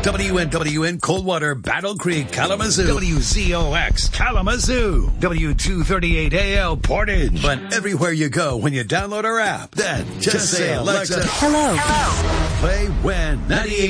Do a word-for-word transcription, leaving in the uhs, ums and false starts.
W N W N Coldwater, Battle Creek, Kalamazoo. W Z O X, Kalamazoo. W two thirty-eight A L, Portage. But everywhere you go when you download our app, then just, just say, Alexa, hello. Hello. Play When ninety-eight.